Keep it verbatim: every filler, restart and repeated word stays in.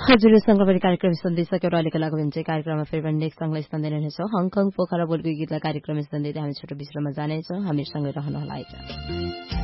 हजुर सँगै कार्यक्रम सुन्दैछ र अहिलेको लागि चाहिँ कार्यक्रममा फेरि पनि नेक्स्ट सँगलाई स्थान दिनेछौँ हङकङ पोखरा बोलको गीतलाई कार्यक्रम स्थान दिँदै हामी छोटो विश्राममा जानेछौँ हामीसँगै रहनुहोला।